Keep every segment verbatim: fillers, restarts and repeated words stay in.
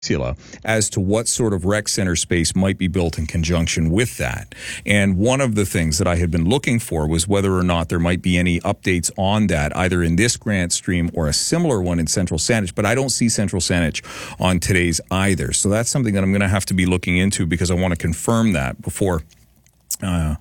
as to what sort of rec center space might be built in conjunction with that. And one of the things that I had been looking for was whether or not there might be any updates on that, either in this grant stream or a similar one in Central Saanich. But I don't see Central Saanich on today's either. So that's something that I'm going to have to be looking into because I want to confirm that before, uh,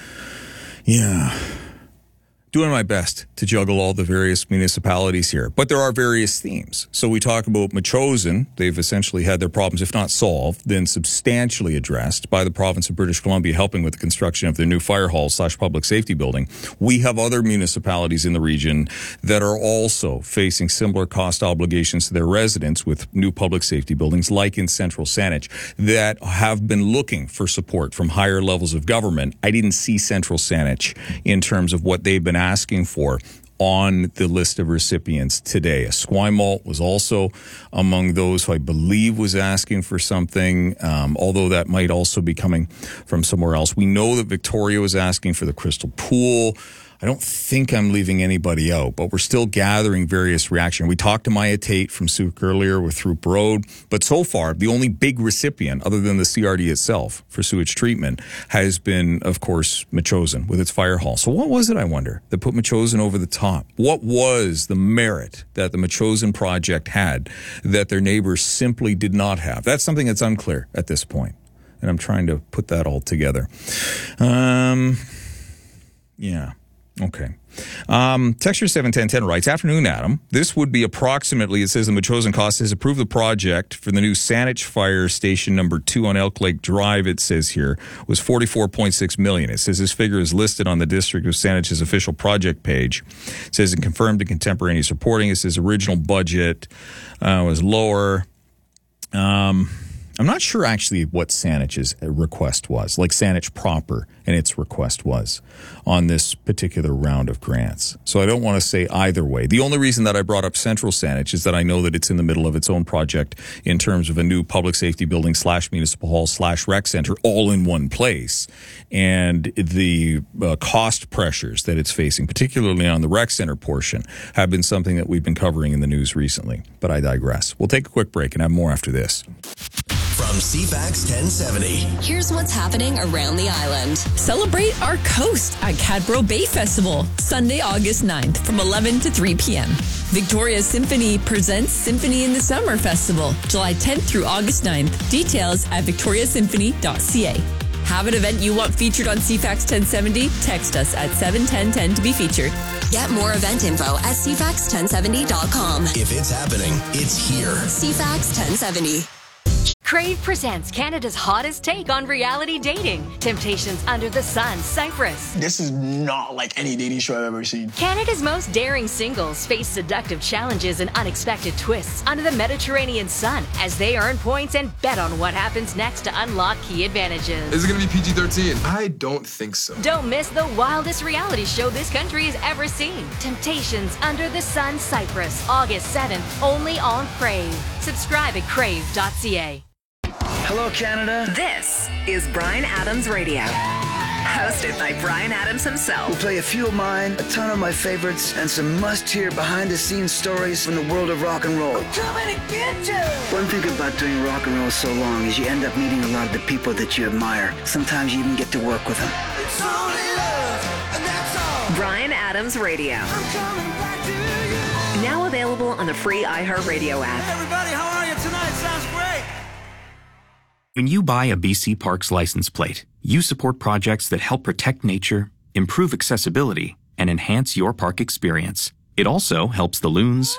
yeah... doing my best to juggle all the various municipalities here. But there are various themes. So we talk about Metchosin. They've essentially had their problems, if not solved, then substantially addressed by the province of British Columbia helping with the construction of their new fire hall slash public safety building. We have other municipalities in the region that are also facing similar cost obligations to their residents with new public safety buildings, like in Central Saanich, that have been looking for support from higher levels of government. I didn't see Central Saanich in terms of what they've been asking for on the list of recipients today. Esquimalt was also among those who I believe was asking for something, um, although that might also be coming from somewhere else. We know that Victoria was asking for the Crystal Pool. I don't think I'm leaving anybody out, but we're still gathering various reactions. We talked to Maya Tate from Suk earlier with Throop Road, but so far, the only big recipient, other than the C R D itself for sewage treatment, has been, of course, Metchosin with its fire hall. So what was it, I wonder, that put Metchosin over the top? What was the merit that the Metchosin project had that their neighbors simply did not have? That's something that's unclear at this point, and I'm trying to put that all together. Um, yeah. Okay. Um, Texture seven ten ten writes, afternoon, Adam. This would be approximately, it says the Metchosin cost has approved the project for the new Saanich Fire Station number two on Elk Lake Drive, it says here, was forty-four point six million dollars. It says this figure is listed on the District of Saanich's official project page. It says it confirmed in contemporaneous reporting. It says original budget uh, was lower. Um... I'm not sure actually what Saanich's request was, like Saanich proper and its request was on this particular round of grants. So I don't want to say either way. The only reason that I brought up Central Saanich is that I know that it's in the middle of its own project in terms of a new public safety building slash municipal hall slash rec center all in one place. And the uh, cost pressures that it's facing, particularly on the rec center portion, have been something that we've been covering in the news recently. But I digress. We'll take a quick break and have more after this. From C FAX ten seventy. Here's what's happening around the island. Celebrate our coast at Cadbro Bay Festival, Sunday, August ninth from eleven to three p.m. Victoria Symphony presents Symphony in the Summer Festival, July tenth through August ninth. Details at victoria symphony dot c a. Have an event you want featured on C FAX ten seventy? Text us at seven ten ten to be featured. Get more event info at c fax ten seventy dot com. If it's happening, it's here. C FAX ten seventy. Crave presents Canada's hottest take on reality dating. Temptations Under the Sun, Cyprus. This is not like any dating show I've ever seen. Canada's most daring singles face seductive challenges and unexpected twists under the Mediterranean sun as they earn points and bet on what happens next to unlock key advantages. Is it going to be P G thirteen? I don't think so. Don't miss the wildest reality show this country has ever seen. Temptations Under the Sun, Cyprus, August seventh, only on Crave. Subscribe at crave dot c a. Hello, Canada. This is Bryan Adams Radio, hosted by Bryan Adams himself. We'll play a few of mine, a ton of my favorites, and some must-hear behind-the-scenes stories from the world of rock and roll. I'm coming to get you! One thing about doing rock and roll so long is you end up meeting a lot of the people that you admire. Sometimes you even get to work with them. It's only love, and that's all. Bryan Adams Radio. I'm coming back to you. Now available on the free iHeartRadio app. Hey everybody, how are you tonight? Sounds great. When you buy a B C Parks license plate, you support projects that help protect nature, improve accessibility, and enhance your park experience. It also helps the loons,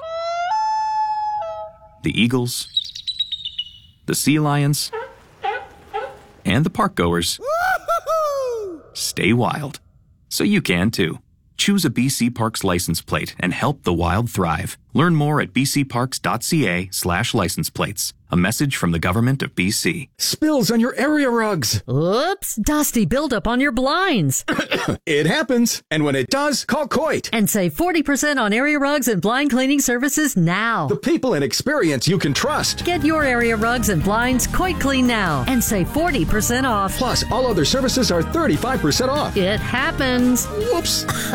the eagles, the sea lions, and the park goers stay wild. So you can too. Choose a B C Parks license plate and help the wild thrive. Learn more at b c parks dot c a slash license plates. A message from the government of B C. Spills on your area rugs. Oops, dusty buildup on your blinds. It happens. And when it does, call Coit. And save forty percent on area rugs and blind cleaning services now. The people and experience you can trust. Get your area rugs and blinds Coit Clean now and save forty percent off. Plus, all other services are thirty-five percent off. It happens. Whoops.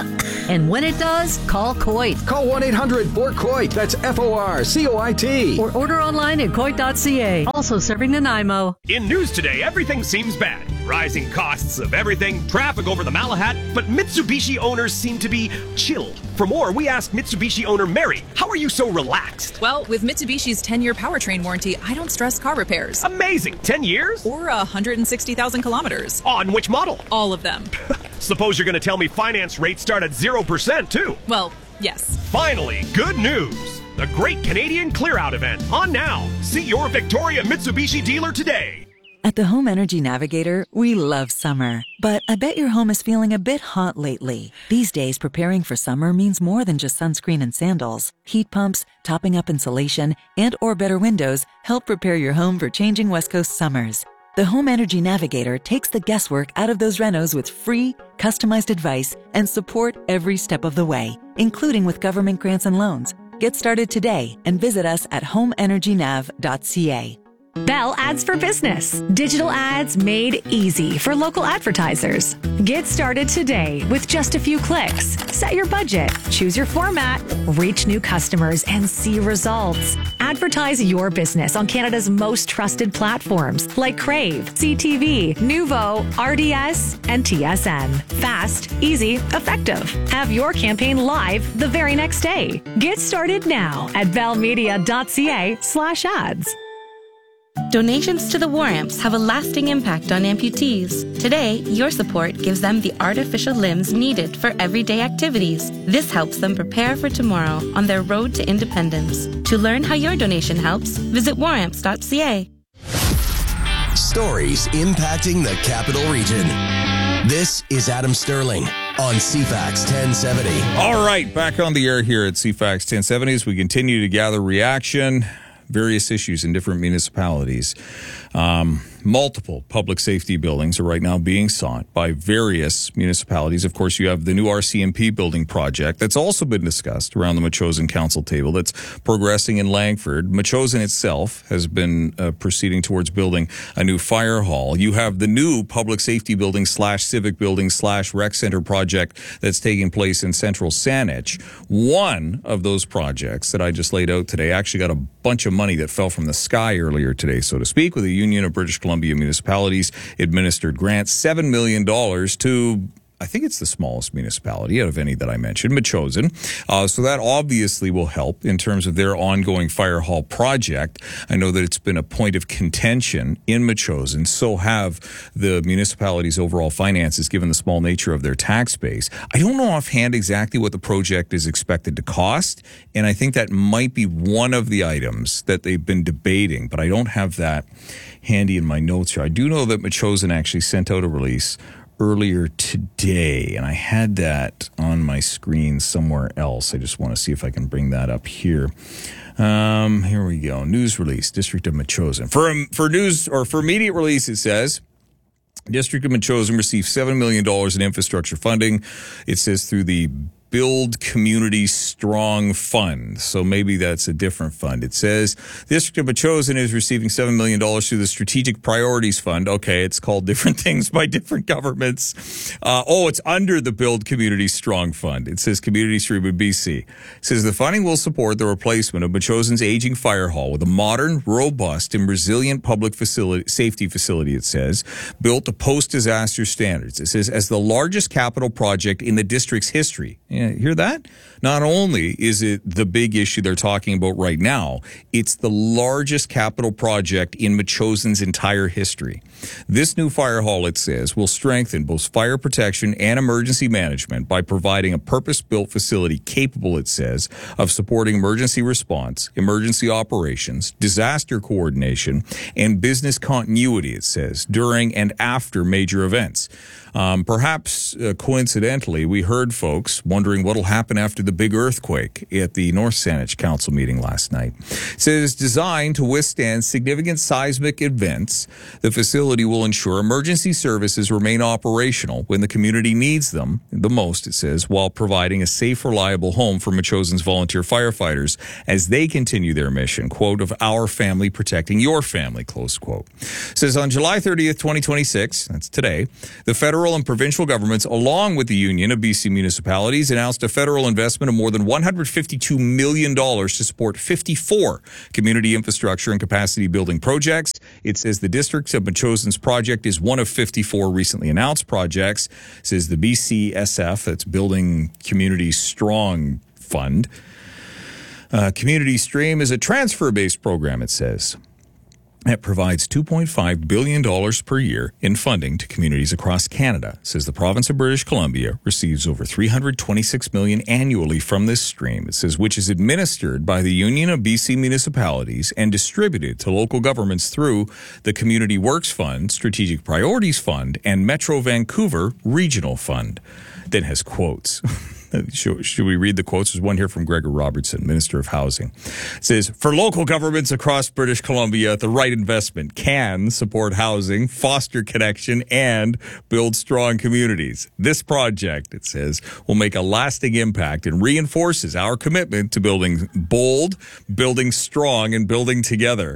And when it does, call Coit. Call one eight hundred four C O I T. That's F O R C O I T. Or order online at coit dot c a. Also serving Nanaimo. In news today, everything seems bad. Rising costs of everything, traffic over the Malahat, but Mitsubishi owners seem to be chill. For more, we asked Mitsubishi owner Mary, how are you so relaxed? Well, with Mitsubishi's ten-year powertrain warranty, I don't stress car repairs. Amazing! ten years? Or one hundred sixty thousand kilometers. On which model? All of them. Suppose you're going to tell me finance rates start at zero percent, too. Well, yes. Finally, good news! The Great Canadian Clear Out event, on now. See your Victoria Mitsubishi dealer today. At the Home Energy Navigator, we love summer. But I bet your home is feeling a bit hot lately. These days, preparing for summer means more than just sunscreen and sandals. Heat pumps, topping up insulation, and or better windows help prepare your home for changing West Coast summers. The Home Energy Navigator takes the guesswork out of those renos with free, customized advice and support every step of the way, including with government grants and loans. Get started today and visit us at home energy nav dot c a. Bell Ads for Business. Digital ads made easy for local advertisers. Get started today with just a few clicks. Set your budget, choose your format, reach new customers, and see results. Advertise your business on Canada's most trusted platforms like Crave, C T V, Nuvo, R D S, and T S N. Fast, easy, effective. Have your campaign live the very next day. Get started now at bell media dot c a slash ads. Donations to the War Amps have a lasting impact on amputees. Today, your support gives them the artificial limbs needed for everyday activities. This helps them prepare for tomorrow on their road to independence. To learn how your donation helps, visit war amps dot c a. Stories impacting the Capital Region. This is Adam Sterling on C FAX ten seventy. All right, back on the air here at C FAX ten seventy as we continue to gather reaction. Various issues in different municipalities. Um, multiple public safety buildings are right now being sought by various municipalities. Of course, you have the new R C M P building project that's also been discussed around the Metchosin Council table that's progressing in Langford. Metchosin itself has been uh, proceeding towards building a new fire hall. You have the new public safety building slash civic building slash rec center project that's taking place in central Saanich. One of those projects that I just laid out today actually got a bunch of money that fell from the sky earlier today, so to speak, with the Union of British Columbia Municipalities administered grants, seven million dollars to, I think it's the smallest municipality out of any that I mentioned, Metchosin. Uh, so that obviously will help in terms of their ongoing fire hall project. I know that it's been a point of contention in Metchosin. So have the municipality's overall finances, given the small nature of their tax base. I don't know offhand exactly what the project is expected to cost, and I think that might be one of the items that they've been debating, but I don't have that handy in my notes here. I do know that Metchosin actually sent out a release earlier today, and I had that on my screen somewhere else. I just want to see if I can bring that up here. Um, here we go. News release, District of Metchosin. For, for news, or for immediate release, it says, District of Metchosin received seven million dollars in infrastructure funding. It says through the Build Community Strong Fund. So maybe that's a different fund. It says the District of Metchosin is receiving seven million dollars through the Strategic Priorities Fund. Okay, it's called different things by different governments. Uh, oh, it's under the Build Community Strong Fund. It says Community Stream in B C. It says the funding will support the replacement of Metchosin's aging fire hall with a modern, robust, and resilient public facility, safety facility, it says, built to post-disaster standards. It says as the largest capital project in the district's history. Yeah, hear that? Not only is it the big issue they're talking about right now, it's the largest capital project in Metchosin's entire history. This new fire hall, it says, will strengthen both fire protection and emergency management by providing a purpose-built facility capable, it says, of supporting emergency response, emergency operations, disaster coordination, and business continuity, it says, during and after major events. Um, perhaps uh, coincidentally, we heard folks wondering what will happen after the big earthquake at the North Saanich Council meeting last night. It says designed to withstand significant seismic events, the facility will ensure emergency services remain operational when the community needs them the most, it says, while providing a safe, reliable home for Metchosin's volunteer firefighters as they continue their mission, quote, of our family protecting your family, close quote. It says on July thirtieth, twenty twenty-six, that's today, the federal and provincial governments, along with the Union of B C Municipalities and announced a federal investment of more than one hundred fifty-two million dollars to support fifty-four community infrastructure and capacity building projects. It says the District of Metchosen's project is one of fifty-four recently announced projects. It says the B C S F, that's Building Community Strong Fund. Uh, Community Stream is a transfer-based program, it says. It provides two point five billion dollars per year in funding to communities across Canada. It says the province of British Columbia receives over three hundred twenty-six million dollars annually from this stream. It says which is administered by the Union of B C Municipalities and distributed to local governments through the Community Works Fund, Strategic Priorities Fund, and Metro Vancouver Regional Fund. Then has quotes. Should, should we read the quotes? There's one here from Gregor Robertson, Minister of Housing. It says, for local governments across British Columbia, the right investment can support housing, foster connection, and build strong communities. This project, it says, will make a lasting impact and reinforces our commitment to building bold, building strong, and building together.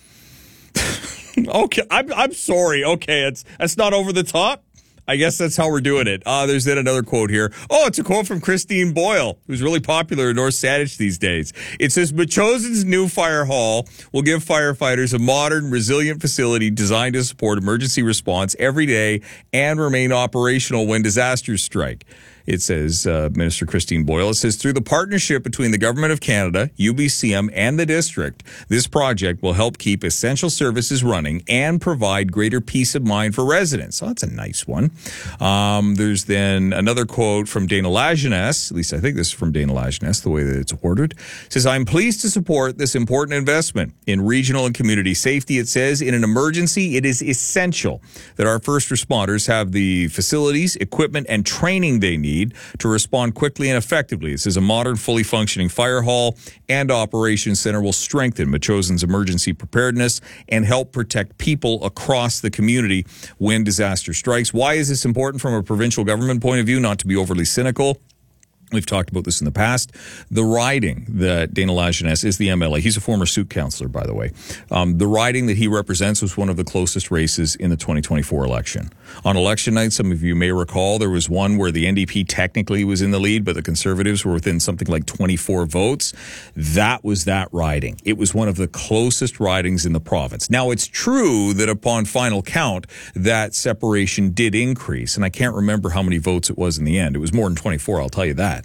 Okay, I'm, I'm sorry. Okay, it's it's not over the top. I guess that's how we're doing it. Uh, there's then another quote here. Oh, it's a quote from Christine Boyle, who's really popular in North Saanich these days. It says, Metchosen's new fire hall will give firefighters a modern, resilient facility designed to support emergency response every day and remain operational when disasters strike. It says, uh, Minister Christine Boyle, it says, through the partnership between the Government of Canada, U B C M, and the District, this project will help keep essential services running and provide greater peace of mind for residents. Oh, that's a nice one. Um, there's then another quote from Dana Lajeunesse, at least I think this is from Dana Lajeunesse, the way that it's ordered. It says, I'm pleased to support this important investment in regional and community safety. It says, in an emergency, it is essential that our first responders have the facilities, equipment, and training they need to respond quickly and effectively. It says a modern, fully functioning fire hall and operations center will strengthen Metchosen's emergency preparedness and help protect people across the community when disaster strikes. Why is this important from a provincial government point of view? Not to be overly cynical. We've talked about this in the past. The riding that Dana Lajeunesse is the M L A. He's a former Suit councillor, by the way. Um, the riding that he represents was one of the closest races in the twenty twenty-four election. On election night, some of you may recall, there was one where the N D P technically was in the lead, but the Conservatives were within something like twenty-four votes. That was that riding. It was one of the closest ridings in the province. Now, it's true that upon final count, that separation did increase, and I can't remember how many votes it was in the end. It was more than twenty-four, I'll tell you that.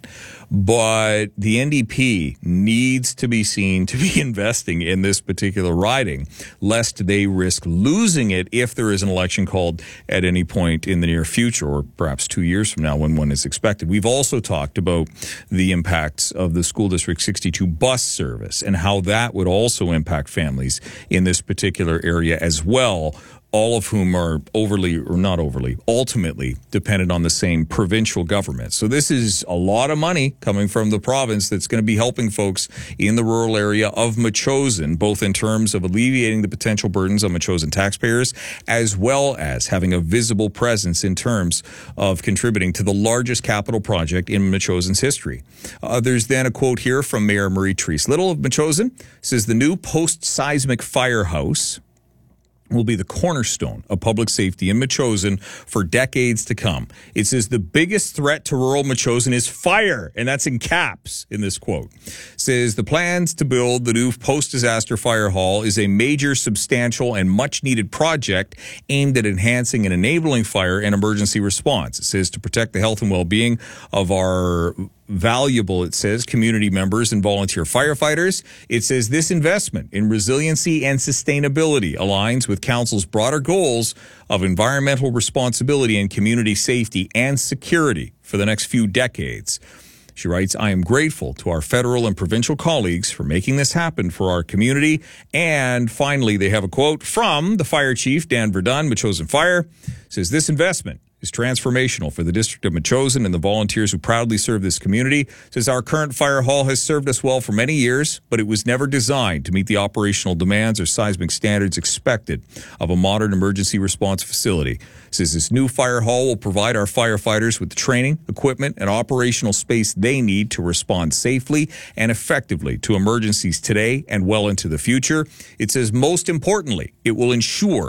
But the N D P needs to be seen to be investing in this particular riding, lest they risk losing it if there is an election called at any point in the near future, or perhaps two years from now when one is expected. We've also talked about the impacts of the School District sixty-two bus service and how that would also impact families in this particular area as well, all of whom are overly, or not overly, ultimately dependent on the same provincial government. So this is a lot of money coming from the province that's going to be helping folks in the rural area of Metchosen, both in terms of alleviating the potential burdens on Metchosen taxpayers, as well as having a visible presence in terms of contributing to the largest capital project in Metchosen's history. Uh, there's then a quote here from Mayor Marie-Therese Little of Metchosen. Says the new post-seismic firehouse will be the cornerstone of public safety in Metchosen for decades to come. It says the biggest threat to rural Metchosen is fire, and that's in caps in this quote. It says the plans to build the new post-disaster fire hall is a major, substantial, and much-needed project aimed at enhancing and enabling fire and emergency response. It says to protect the health and well-being of our valuable, it says, community members and volunteer firefighters. It says this investment in resiliency and sustainability aligns with Council's broader goals of environmental responsibility and community safety and security for the next few decades. She writes, I am grateful to our federal and provincial colleagues for making this happen for our community. And finally, they have a quote from the fire chief, Dan Verdun, Metchosen Fire. It says this investment is transformational for the District of Metchosen and the volunteers who proudly serve this community. It says our current fire hall has served us well for many years, but it was never designed to meet the operational demands or seismic standards expected of a modern emergency response facility. It says this new fire hall will provide our firefighters with the training, equipment, and operational space they need to respond safely and effectively to emergencies today and well into the future. It says most importantly, it will ensure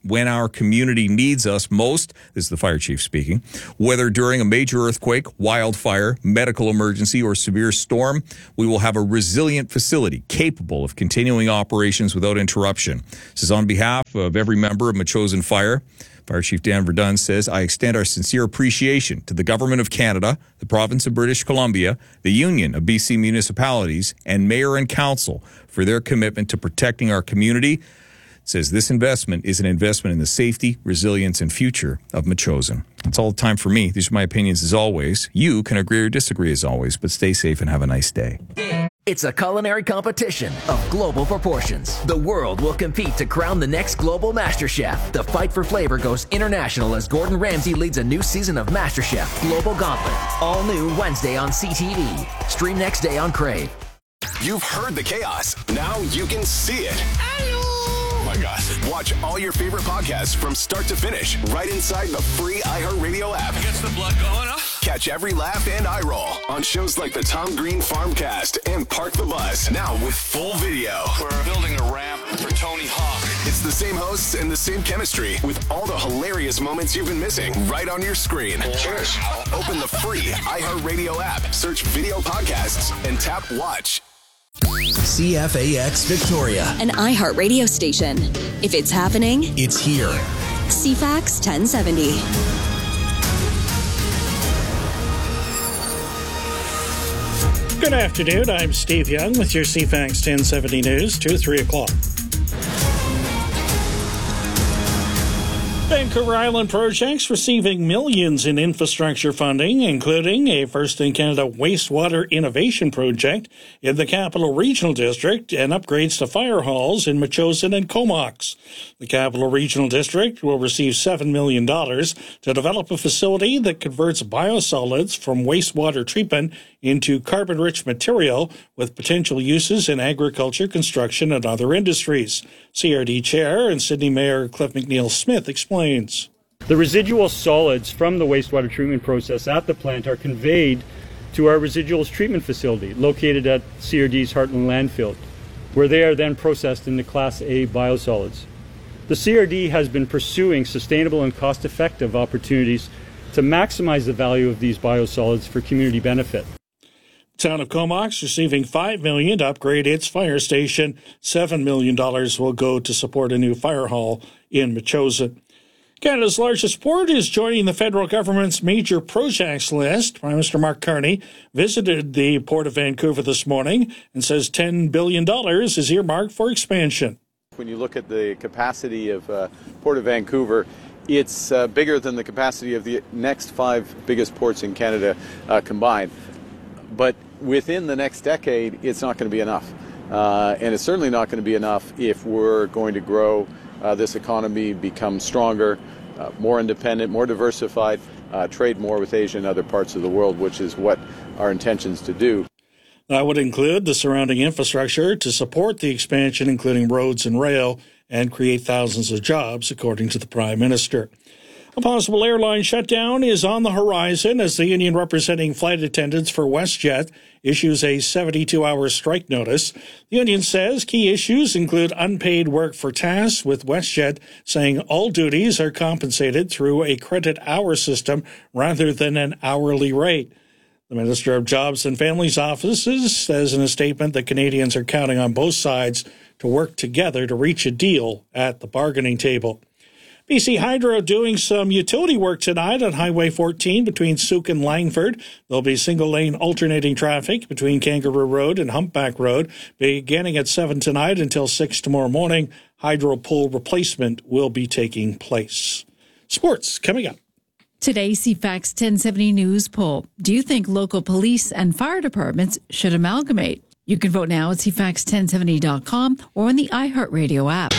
when our community needs us most, this is the fire chief speaking, whether during a major earthquake, wildfire, medical emergency, or severe storm, we will have a resilient facility capable of continuing operations without interruption. This is on behalf of every member of Metchosin Fire. Fire Chief Dan Verdun says, I extend our sincere appreciation to the Government of Canada, the Province of British Columbia, the Union of B C Municipalities, and Mayor and Council for their commitment to protecting our community. It says this investment is an investment in the safety, resilience, and future of Metchosin. That's all the time for me. These are my opinions as always. You can agree or disagree as always, but stay safe and have a nice day. It's a culinary competition of global proportions. The world will compete to crown the next global master chef. The fight for flavor goes international as Gordon Ramsay leads a new season of MasterChef Global Gauntlet. All new Wednesday on C T V. Stream next day on Crave. You've heard the chaos. Now you can see it. Oh my gosh. Watch all your favorite podcasts from start to finish right inside the free iHeartRadio app. Gets the blood going, huh? Catch every laugh and eye roll on shows like the Tom Green Farmcast and Park the Bus. Now with full video. We're building a ramp for Tony Hawk. It's the same hosts and the same chemistry with all the hilarious moments you've been missing right on your screen. Cheers. Open the free iHeartRadio app, search video podcasts, and tap watch. C F A X Victoria, an iHeart radio station. If it's happening, it's here. C F A X ten seventy. Good afternoon. I'm Steve Young with your C F A X ten seventy news, two to three o'clock. Vancouver Island projects receiving millions in infrastructure funding, including a first-in-Canada wastewater innovation project in the Capital Regional District and upgrades to fire halls in Metchosin and Comox. The Capital Regional District will receive seven million dollars to develop a facility that converts biosolids from wastewater treatment into carbon-rich material with potential uses in agriculture, construction, and other industries. C R D Chair and Sydney Mayor Cliff McNeil-Smith explains. The residual solids from the wastewater treatment process at the plant are conveyed to our residuals treatment facility located at C R D's Heartland Landfill, where they are then processed into Class A biosolids. The C R D has been pursuing sustainable and cost-effective opportunities to maximize the value of these biosolids for community benefit. The town of Comox receiving five million dollars to upgrade its fire station. seven million dollars will go to support a new fire hall in Metchosin. Canada's largest port is joining the federal government's major projects list. Prime Minister Mark Carney visited the Port of Vancouver this morning and says ten billion dollars is earmarked for expansion. When you look at the capacity of uh, Port of Vancouver, it's uh, bigger than the capacity of the next five biggest ports in Canada uh, combined. But within the next decade, it's not going to be enough. Uh, and it's certainly not going to be enough if we're going to grow uh, this economy, become stronger, uh, more independent, more diversified, uh, trade more with Asia and other parts of the world, which is what our intentions to do. That would include the surrounding infrastructure to support the expansion, including roads and rail, and create thousands of jobs, according to the Prime Minister. A possible airline shutdown is on the horizon as the union representing flight attendants for WestJet issues a seventy-two hour strike notice. The union says key issues include unpaid work for tasks, with WestJet saying all duties are compensated through a credit hour system rather than an hourly rate. The Minister of Jobs and Families offices says in a statement that Canadians are counting on both sides to work together to reach a deal at the bargaining table. B C Hydro doing some utility work tonight on Highway fourteen between Souk and Langford. There'll be single-lane alternating traffic between Kangaroo Road and Humpback Road, beginning at seven tonight until six tomorrow morning. Hydro pole replacement will be taking place. Sports coming up. Today's C F A X ten seventy News poll. Do you think local police and fire departments should amalgamate? You can vote now at C F A X ten seventy dot com or on the iHeartRadio app.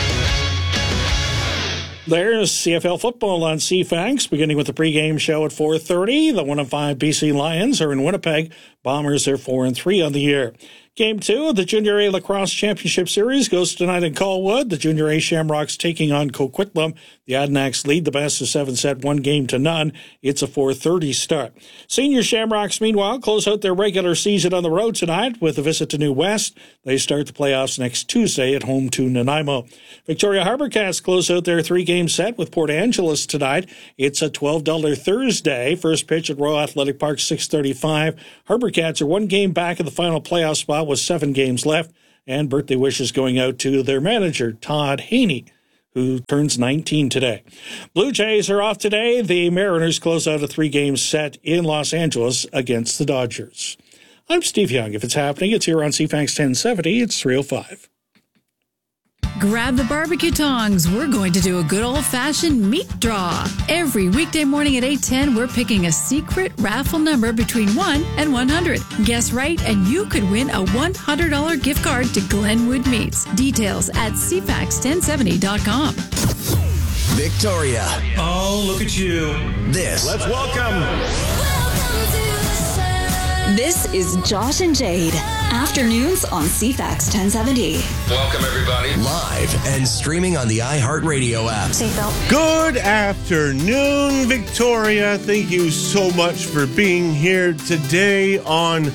There's C F L football on C F A X, beginning with the pregame show at four thirty. The one and five B C Lions are in Winnipeg. Bombers are four and three on the year. Game two of the Junior A Lacrosse Championship Series goes tonight in Colwood. The Junior A Shamrocks taking on Coquitlam. The Adanacs lead the best of seven set one game to none. It's a four thirty start. Senior Shamrocks, meanwhile, close out their regular season on the road tonight with a visit to New West. They start the playoffs next Tuesday at home to Nanaimo. Victoria Harbour Cats close out their three-game set with Port Angeles tonight. It's a twelve dollars Thursday. First pitch at Royal Athletic Park, six thirty-five. Harbour Cats are one game back in the final playoff spot with seven games left, and birthday wishes going out to their manager, Todd Haney, who turns nineteen today. Blue Jays are off today. The Mariners close out a three-game set in Los Angeles against the Dodgers. I'm Steve Young. If it's happening, it's here on C FAX ten seventy. It's three oh five. Grab the barbecue tongs. We're going to do a good old-fashioned meat draw. Every weekday morning at eight ten, we're picking a secret raffle number between one and one hundred. Guess right, and you could win a one hundred dollars gift card to Glenwood Meats. Details at C FAX ten seventy dot com. Victoria. Oh, look at you. This. Let's welcome. This is Josh and Jade. Afternoons on C FAX ten seventy. Welcome, everybody. Live and streaming on the iHeartRadio app. Seatbelt. Good afternoon, Victoria. Thank you so much for being here today on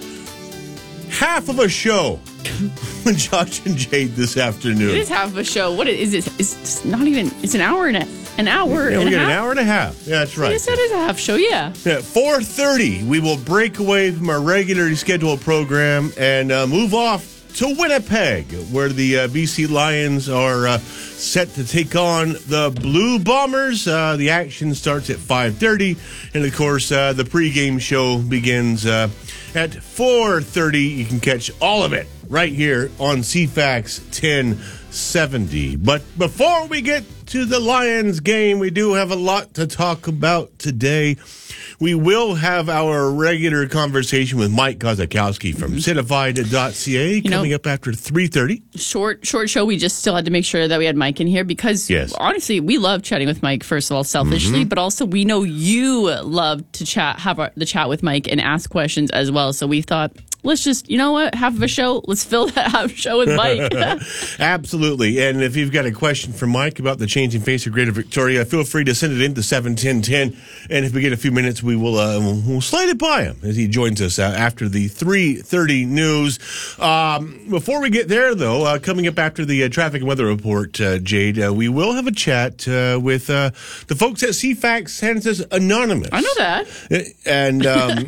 half of a show with Josh and Jade this afternoon. It is half of a show. What is it? It's not even, it's an hour and a An hour yeah, and we a get half? an hour and a half. Yeah, that's right. Yes, that is a half show, yeah. At four thirty, we will break away from our regularly scheduled program and uh, move off to Winnipeg, where the uh, B C Lions are uh, set to take on the Blue Bombers. Uh, the action starts at five thirty, and of course, uh, the pregame show begins uh, at four thirty. You can catch all of it right here on C FAX ten seventy. But before we get to the Lions game, we do have a lot to talk about today. We will have our regular conversation with Mike Kozakowski from mm-hmm. Citified dot C A coming know, up after three thirty. Short short show. We just still had to make sure that we had Mike in here because, yes. honestly, we love chatting with Mike, first of all, selfishly, mm-hmm. but also we know you love to chat, have our, the chat with Mike and ask questions as well. So we thought, let's just, you know what, half of a show, let's fill that half show with Mike. Absolutely. And if you've got a question for Mike about the changing face of Greater Victoria, feel free to send it in to seven ten ten. And if we get a few minutes, we will uh, we'll slide it by him as he joins us uh, after the three thirty news. Um, before we get there, though, uh, coming up after the uh, traffic and weather report, uh, Jade, uh, we will have a chat uh, with uh, the folks at C FAX Santa's Anonymous. I know that. And...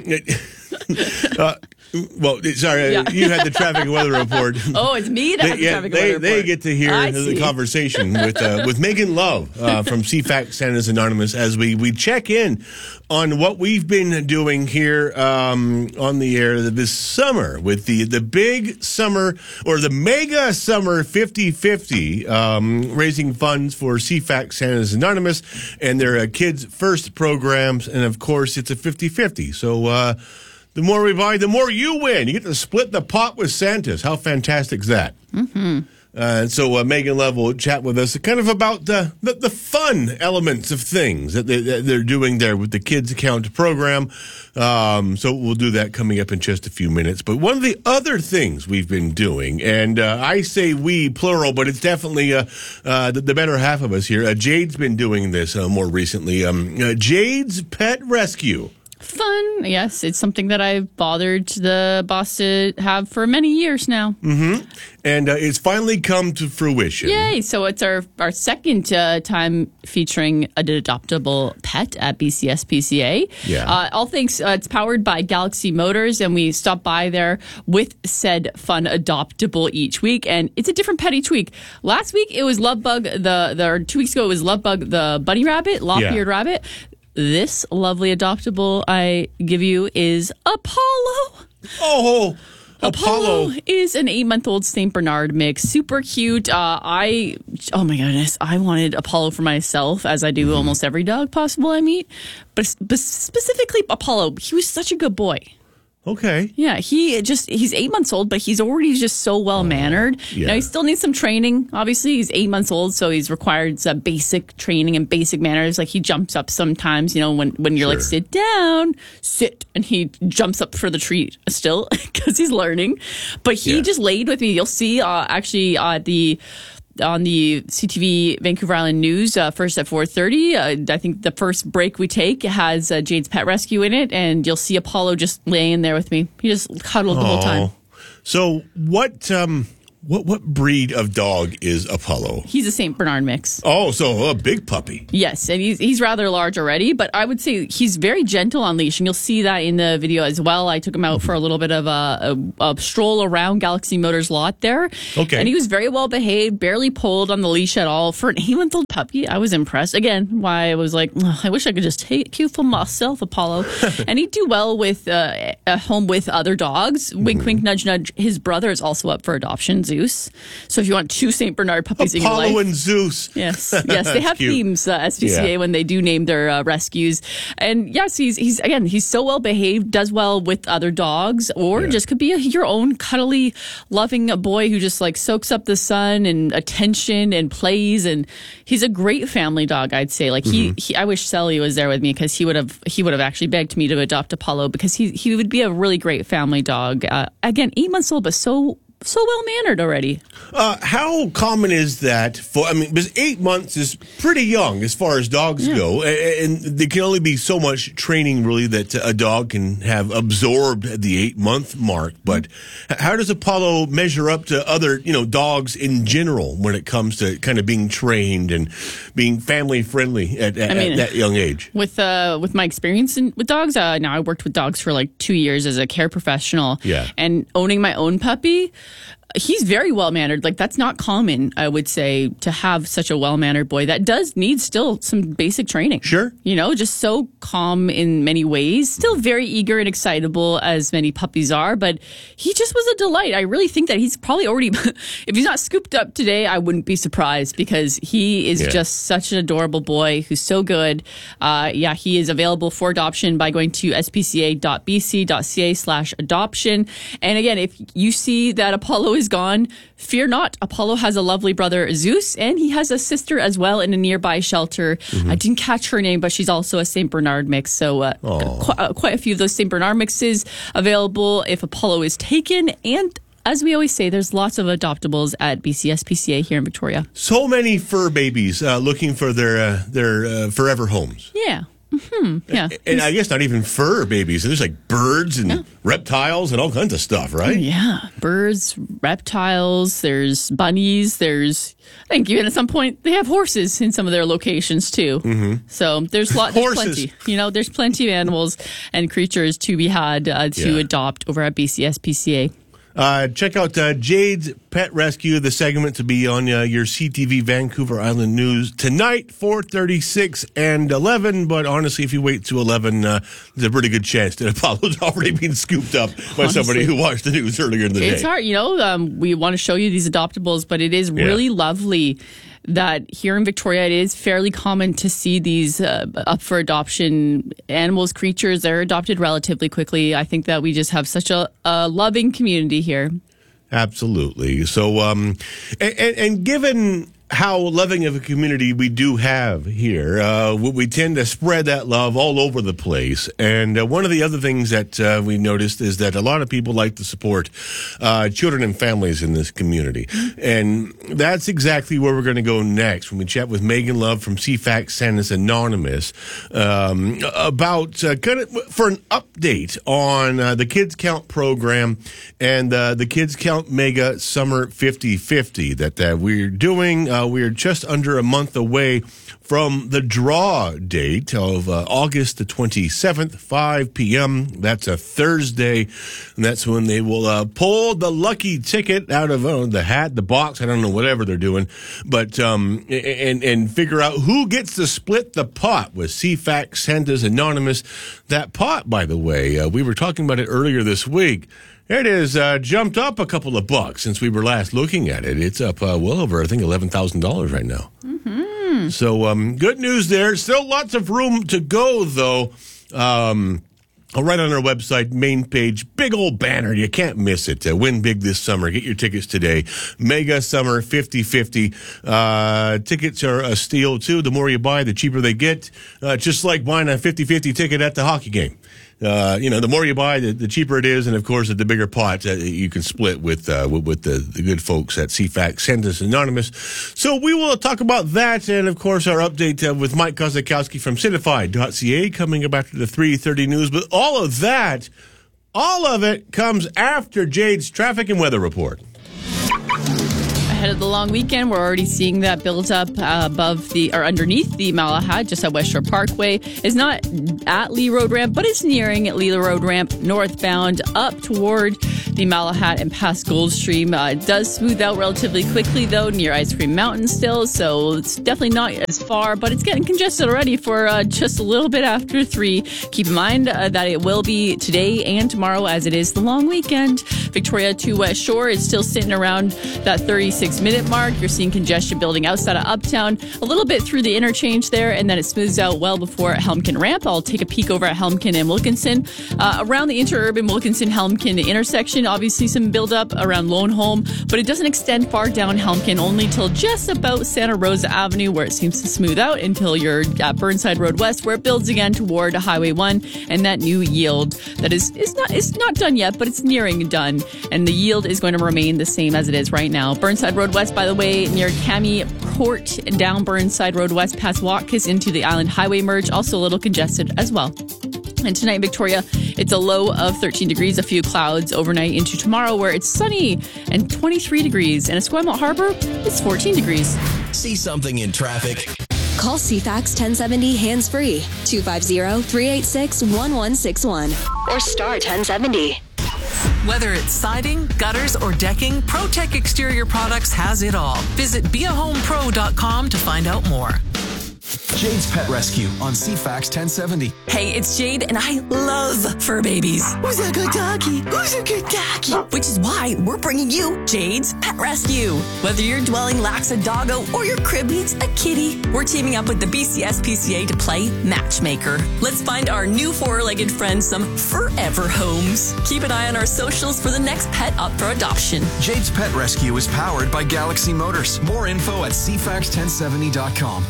Um, uh, Well, sorry, yeah. You had the traffic and weather report. Oh, it's me that they, has the yeah, traffic they, and weather report. They get to hear I the see. conversation with uh, with Megan Love uh, from C FAX Santa's Anonymous as we, we check in on what we've been doing here um, on the air this summer with the, the big summer or the mega summer fifty-fifty, um, raising funds for C FAX Santa's Anonymous and their uh, Kids First programs. And, of course, it's a fifty-fifty. So, uh, the more we buy, the more you win. You get to split the pot with Santa's. How fantastic is that? Mm-hmm. Uh, so uh, Megan Love will chat with us kind of about the, the, the fun elements of things that, they, that they're doing there with the Kids Account program. Um, so we'll do that coming up in just a few minutes. But one of the other things we've been doing, and uh, I say we, plural, but it's definitely uh, uh, the, the better half of us here. Uh, Jade's been doing this uh, more recently. Um, uh, Jade's Pet Rescue. Fun. Yes, it's something that I've bothered the boss to have for many years now. Mm-hmm. And uh, it's finally come to fruition. Yay. So it's our, our second uh, time featuring an adoptable pet at B C S P C A. Yeah. Uh, all thanks, uh, it's powered by Galaxy Motors, and we stop by there with said fun adoptable each week, and it's a different pet each week. Last week, it was Lovebug, the, the or two weeks ago, it was Lovebug, the bunny rabbit, lop-eared yeah. rabbit. This lovely adoptable I give you is Apollo. Oh, Apollo. Apollo is an eight-month-old Saint Bernard mix. Super cute. Uh, I, oh my goodness, I wanted Apollo for myself, as I do mm-hmm. almost every dog possible I meet. But, but specifically Apollo, he was such a good boy. Okay. Yeah, he just, he's eight months old, but he's already just so well-mannered. yeah. Now, he still needs some training, obviously. He's eight months old, so he's required some basic training and basic manners. Like, he jumps up sometimes, you know, when, when you're Sure. like, sit down, sit, and he jumps up for the treat still because he's learning. But he Yeah. just laid with me. You'll see, uh, actually, uh, the... on the C T V Vancouver Island News, uh, first at four thirty. Uh, I think the first break we take has uh, Jade's Pet Rescue in it, and you'll see Apollo just laying there with me. He just cuddled the whole time. Oh. So what um what what breed of dog is Apollo? He's a Saint Bernard mix. Oh, so a big puppy. Yes, and he's he's rather large already, but I would say he's very gentle on leash, and you'll see that in the video as well. I took him out for a little bit of a, a, a stroll around Galaxy Motors lot there. Okay. And he was very well behaved, barely pulled on the leash at all. For an eight-month-old puppy, I was impressed. Again, why I was like, oh, I wish I could just take you for myself, Apollo. And he'd do well with uh, at home with other dogs. Wink, Mm-hmm. wink, nudge, nudge. His brother is also up for adoption, Zeus. So if you want two Saint Bernard puppies in your life. Apollo and Zeus. Yes, yes, they have cute. themes, uh, S P C A, Yeah. when they do name their uh, rescues. And yes, he's he's again he's so well behaved, does well with other dogs, or Yeah. just could be a, your own cuddly, loving boy who just like soaks up the sun and attention and plays. And he's a great family dog, I'd say. Like he, Mm-hmm. he I wish Sally was there with me because he would have he would have actually begged me to adopt Apollo because he he would be a really great family dog. Uh, again, eight months old, but so. So well mannered already. Uh, how common is that for, I mean, because eight months is pretty young as far as dogs Yeah. go. a- And there can only be so much training, really, that a dog can have absorbed at the eight month mark. But how does Apollo measure up to other, you know, dogs in general when it comes to kind of being trained and being family friendly at, at, I mean, at that young age? With uh, with my experience in, with dogs, uh, now I worked with dogs for like two years as a care professional. Yeah. And owning my own puppy, he's very well mannered. Like that's not common, I would say, to have such a well mannered boy. That does need still some basic training. Sure. You know, just so calm in many ways. Still very eager and excitable as many puppies are, but he just was a delight. I really think that he's probably already, if he's not scooped up today, I wouldn't be surprised because he is Yeah. just such an adorable boy who's so good. Uh, yeah, he is available for adoption by going to s p c a dot b c dot c a slash adoption. And again, if you see that Apollo is gone, fear not. Apollo has a lovely brother, Zeus, and he has a sister as well in a nearby shelter. Mm-hmm. I didn't catch her name, but she's also a Saint Bernard mix. So uh, qu- uh, quite a few of those Saint Bernard mixes available if Apollo is taken. And as we always say, there's lots of adoptables at B C S P C A here in Victoria. So many fur babies uh, looking for their, uh, their uh, forever homes. Yeah. Hmm. Yeah. And I guess not even fur babies. There's like birds and reptiles and all kinds of stuff, right? Yeah. Birds, reptiles, there's bunnies, there's, I think even at some point they have horses in some of their locations too. Mm-hmm. So there's, lot, there's Horses. plenty. You know, there's plenty of animals and creatures to be had uh, to Yeah. adopt over at B C S P C A. Uh, check out uh, Jade's Pet Rescue, the segment to be on uh, your C T V Vancouver Island News tonight, four thirty-six and eleven. But honestly, if you wait to eleven, uh, there's a pretty good chance that Apollo's already been scooped up by somebody Honestly. who watched the news earlier in the It's day. hard, you know, um, we want to show you these adoptables, but it is Yeah. really lovely that here in Victoria, it is fairly common to see these uh, up for adoption animals, creatures. They're adopted relatively quickly. I think that we just have such a, a loving community here. Absolutely. So, um, and, and, and given how loving of a community we do have here, uh, we we tend to spread that love all over the place. And uh, one of the other things that uh, we noticed is that a lot of people like to support uh, children and families in this community. And that's exactly where we're going to go next when we chat with Megan Love from C FAX Santa's Anonymous um, about uh, kind of for an update on uh, the Kids Count program and uh, the Kids Count Mega Summer fifty fifty that uh, we're doing. Uh, we're just under a month away from the draw date of uh, August the twenty-seventh, five p.m. That's a Thursday, and that's when they will uh, pull the lucky ticket out of uh, the hat, the box, I don't know, whatever they're doing, but um, and and figure out who gets to split the pot with C FAX Santa's Anonymous. That pot, by the way, uh, we were talking about it earlier this week. It has uh, jumped up a couple of bucks since we were last looking at it. It's up uh, well over, I think, eleven thousand dollars right now. Mm-hmm. So um, good news there. Still lots of room to go, though. Um, Right on our website, main page, big old banner. You can't miss it. Uh, win big this summer. Get your tickets today. Mega Summer fifty-fifty. Uh, tickets are a steal, too. The more you buy, the cheaper they get. Uh, just like buying a fifty-fifty ticket at the hockey game. Uh, you know, the more you buy, the, the cheaper it is. And, of course, the bigger pot uh, you can split with uh, with, with the, the good folks at C FAX. Send us anonymous. So we will talk about that and, of course, our update uh, with Mike Kozakowski from Citify dot C A coming up after the three thirty news. But all of that, all of it comes after Jade's traffic and weather report. Ahead of the long weekend, we're already seeing that build up uh, above the or underneath the Malahat, just at West Shore Parkway. It's not at Lee Road Ramp, but it's nearing at Lee Road Ramp northbound up toward the Malahat and past Goldstream. Uh, it does smooth out relatively quickly, though, near Ice Cream Mountain still, so it's definitely not as far, but it's getting congested already for uh, just a little bit after three. Keep in mind uh, that it will be today and tomorrow, as it is the long weekend. Victoria to West Shore is still sitting around that thirty-six minute mark. You're seeing congestion building outside of Uptown, a little bit through the interchange there, and then it smooths out well before Helmkin Ramp. I'll take a peek over at Helmkin and Wilkinson. Uh, around the interurban Wilkinson-Helmkin intersection, obviously some buildup around Lone Home, but it doesn't extend far down Helmkin, only till just about Santa Rosa Avenue, where it seems to smooth out until you're at Burnside Road West, where it builds again toward Highway one and that new yield that is, is not is not done yet, but it's nearing done, and the yield is going to remain the same as it is right now. Burnside Road West, by the way, near Cami Port, down Burnside Road West past Watkis into the Island Highway merge, also a little congested as well. And tonight in Victoria, it's a low of thirteen degrees, a few clouds overnight into tomorrow, where it's sunny and twenty-three degrees. And at Esquimalt Harbor, it's fourteen degrees. See something in traffic? Call C FAX ten seventy hands-free, two five zero, three eight six, one one six one, or star ten seventy. Whether it's siding, gutters, or decking, ProTech Exterior Products has it all. Visit be a home pro dot com to find out more. Jade's Pet Rescue on C FAX ten seventy. Hey, it's Jade, and I love fur babies. Who's a good doggy? Who's a good doggy? Which is why we're bringing you Jade's Pet Rescue. Whether your dwelling lacks a doggo or your crib needs a kitty, we're teaming up with the B C S P C A to play matchmaker. Let's find our new four-legged friends some forever homes. Keep an eye on our socials for the next pet up for adoption. Jade's Pet Rescue is powered by Galaxy Motors. More info at C FAX ten seventy dot com.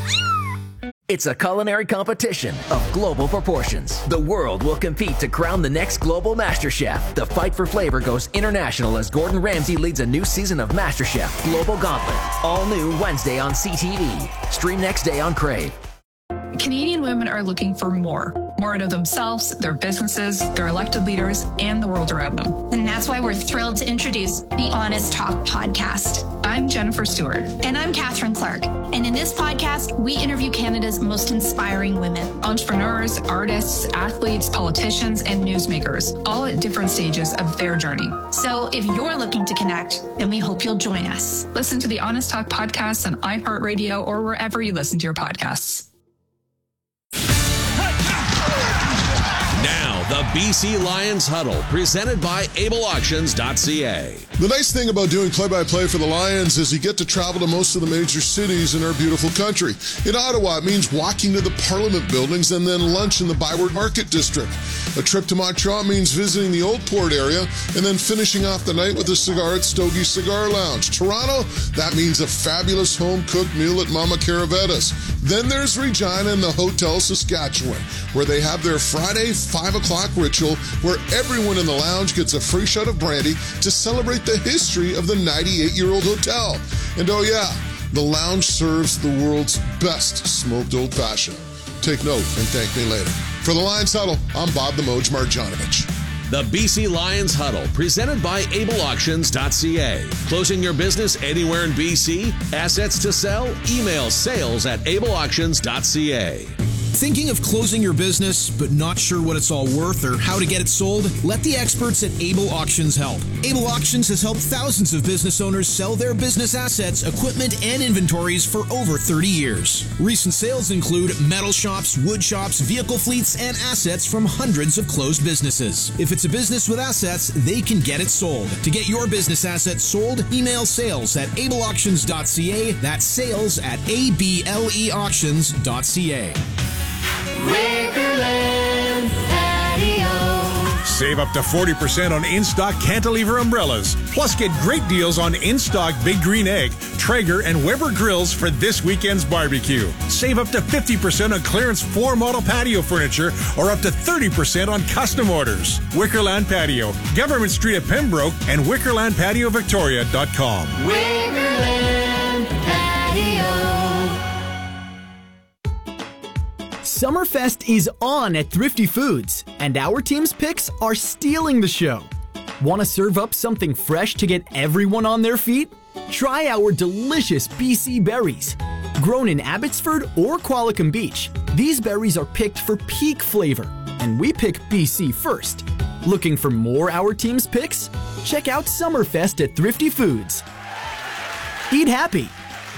It's a culinary competition of global proportions. The world will compete to crown the next global master chef. The fight for flavor goes international as Gordon Ramsay leads a new season of MasterChef Global Gauntlet. All new Wednesday on C T V. Stream next day on Crave. Canadian women are looking for more. More out of themselves, their businesses, their elected leaders, and the world around them. And that's why we're thrilled to introduce the Honest Talk podcast. I'm Jennifer Stewart. And I'm Catherine Clark. And in this podcast, we interview Canada's most inspiring women. Entrepreneurs, artists, athletes, politicians, and newsmakers, all at different stages of their journey. So if you're looking to connect, then we hope you'll join us. Listen to the Honest Talk podcast on iHeartRadio or wherever you listen to your podcasts. Now, the B C Lions Huddle, presented by able auctions dot c a. The nice thing about doing play-by-play for the Lions is you get to travel to most of the major cities in our beautiful country. In Ottawa, it means walking to the Parliament buildings and then lunch in the Byward Market District. A trip to Montreal means visiting the Old Port area and then finishing off the night with a cigar at Stogie's Cigar Lounge. Toronto, that means a fabulous home-cooked meal at Mama Caravetta's. Then there's Regina and the Hotel Saskatchewan, where they have their Friday five o'clock ritual where everyone in the lounge gets a free shot of brandy to celebrate the history of the ninety-eight-year-old hotel. And oh yeah, the lounge serves the world's best smoked old-fashioned. Take note and thank me later. For the Lions Huddle, I'm Bob the Moj Marjanovic. The B C Lions Huddle, presented by able auctions dot c a. Closing your business anywhere in B C? Assets to sell? Email sales at able auctions dot c a. Thinking of closing your business, but not sure what it's all worth or how to get it sold? Let the experts at Able Auctions help. Able Auctions has helped thousands of business owners sell their business assets, equipment, and inventories for over thirty years. Recent sales include metal shops, wood shops, vehicle fleets, and assets from hundreds of closed businesses. If it's a business with assets, they can get it sold. To get your business assets sold, email sales at able auctions dot c a. That's sales at able auctions dot c a. Makerland Patio. Save up to forty percent on in-stock cantilever umbrellas. Plus, get great deals on in-stock Big Green Egg, Traeger, and Weber grills for this weekend's barbecue. Save up to fifty percent on clearance floor model patio furniture or up to thirty percent on custom orders. Wickerland Patio, Government Street at Pembroke, and wickerland patio victoria dot com. Wickerland Patio. Summerfest is on at Thrifty Foods, and our team's picks are stealing the show. Want to serve up something fresh to get everyone on their feet? Try our delicious B C berries. Grown in Abbotsford or Qualicum Beach, these berries are picked for peak flavor, and we pick B C first. Looking for more Our Team's picks? Check out Summerfest at Thrifty Foods. Eat happy.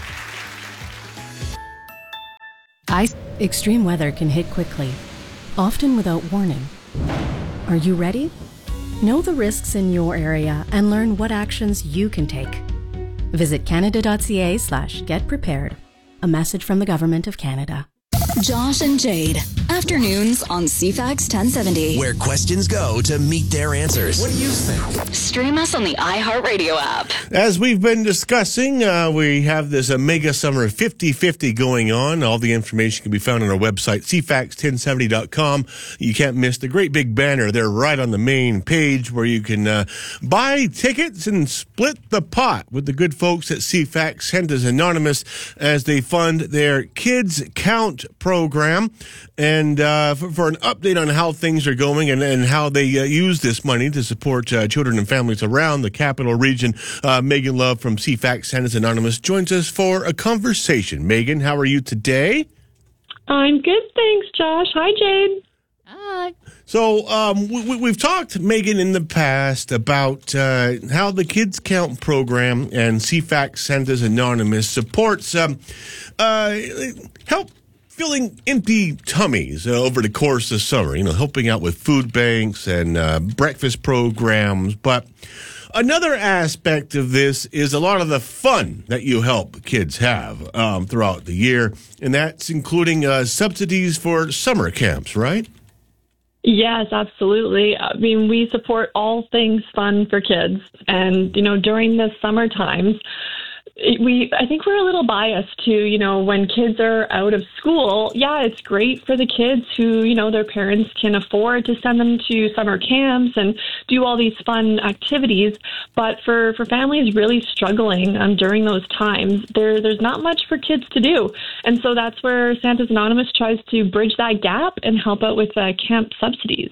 Ice. Extreme weather can hit quickly, often without warning. Are you ready? Know the risks in your area and learn what actions you can take. Visit canada.ca slash get prepared. A message from the Government of Canada. Josh and Jade, afternoons on C FAX ten seventy. Where questions go to meet their answers. What do you think? Stream us on the iHeartRadio app. As we've been discussing, uh, we have this uh, mega summer fifty fifty going on. All the information can be found on our website, c fax ten seventy dot com. You can't miss the great big banner there right on the main page where you can uh, buy tickets and split the pot with the good folks at C FAX Santa's Anonymous as they fund their Kids Count program. And uh, for, for an update on how things are going and, and how they uh, use this money to support uh, children and families around the capital region, uh, Megan Love from C FAX Santa's Anonymous joins us for a conversation. Megan, how are you today? I'm good, thanks, Josh. Hi, Jade. Hi. So um, we, we've talked, Megan, in the past about uh, how the Kids Count program and C FAX Santa's Anonymous supports um, uh, help filling empty tummies uh, over the course of summer, you know, helping out with food banks and uh, breakfast programs. But another aspect of this is a lot of the fun that you help kids have um, throughout the year, and that's including uh, subsidies for summer camps, right? Yes, absolutely. I mean, we support all things fun for kids. And, you know, during the summer times, we I think we're a little biased to, you know, when kids are out of school. Yeah, it's great for the kids who, you know, their parents can afford to send them to summer camps and do all these fun activities. But for, for families really struggling um, during those times, there there's not much for kids to do. And so that's where Santa's Anonymous tries to bridge that gap and help out with uh, camp subsidies.